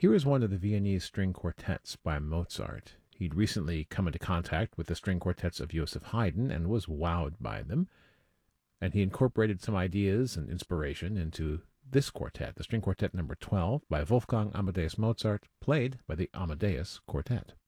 Here is one of the Viennese string quartets by Mozart. He'd recently come into contact with the string quartets of Joseph Haydn and was wowed by them, and he incorporated some ideas and inspiration into this quartet, the string quartet number 12 by Wolfgang Amadeus Mozart, played by the Amadeus Quartet.